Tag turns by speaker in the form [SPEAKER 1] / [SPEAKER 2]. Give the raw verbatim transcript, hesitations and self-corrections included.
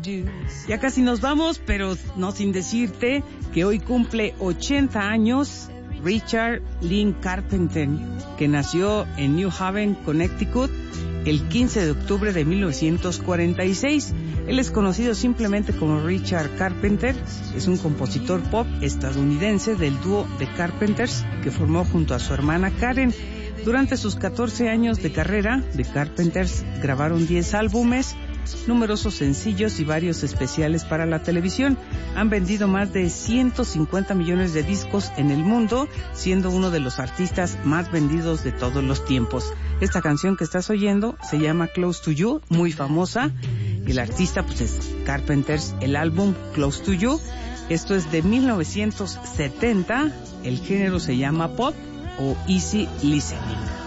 [SPEAKER 1] Ya casi nos vamos, pero no sin decirte que hoy cumple ochenta años Richard Lynn Carpenter, que nació en New Haven, Connecticut, el quince de octubre de mil novecientos cuarenta y seis. Él es conocido simplemente como Richard Carpenter. Es un compositor pop estadounidense del dúo The Carpenters, que formó junto a su hermana Karen. Durante sus catorce años de carrera, The Carpenters grabaron diez álbumes, numerosos sencillos y varios especiales para la televisión. Han vendido más de ciento cincuenta millones de discos en el mundo, siendo uno de los artistas más vendidos de todos los tiempos. Esta canción que estás oyendo se llama Close to You, muy famosa. El artista pues es Carpenters, el álbum Close to You. Esto es de mil novecientos setenta, el género se llama pop o easy listening.